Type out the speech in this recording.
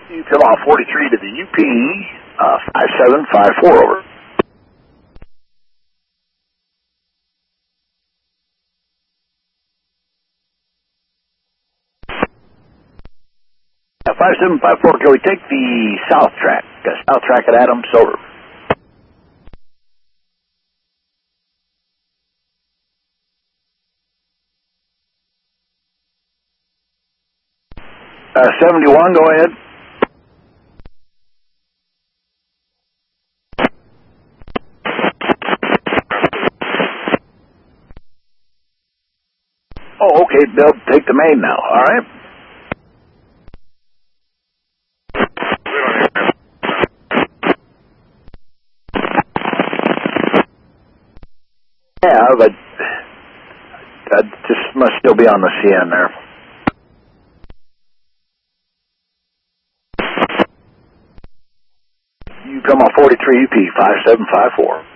You come off 43 to the UP, 5754 over. 5754, can we take the south track? South track at Adams, over. Uh, 71, go ahead. Oh, okay, Bill, take the main now, all right? Yeah, but that just must still be on the CN there. You come on 43 UP 5754.